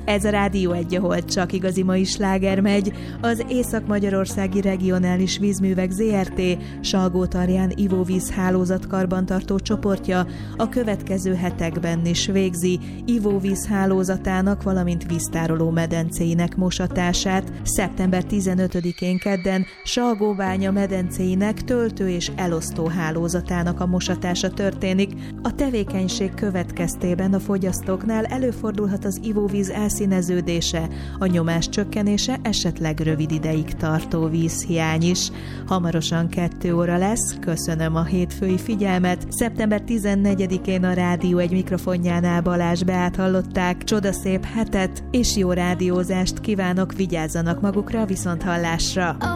Ez a Rádió 1, ahol csak igazi mai sláger megy. Az Észak-Magyarországi Regionális Vízművek Zrt. Salgótarján ivóvíz hálózat karbantartó csoportja a következő hetekben is végzi ivóvíz hálózatának, valamint víztároló medencéinek mosatását. Szeptember 15-én kedden Salgóbánya medencéinek töltő- és elosztó hálózatának a mosatása történik. A tevékenység következtében a fogyasztóknál előfordulhat az ivóvíz elszíneződése, a nyomás csökkenése, esetleg rövid ideig tartó vízhiány is. Hamarosan 2 óra lesz, köszönöm a hétfői figyelmet. Szeptember 14-én a Rádió 1 mikrofonjánál Balázs Beát hallották. Csodaszép hetet és jó rádiózást kívánok, vigyázzanak magukra, viszonthallásra!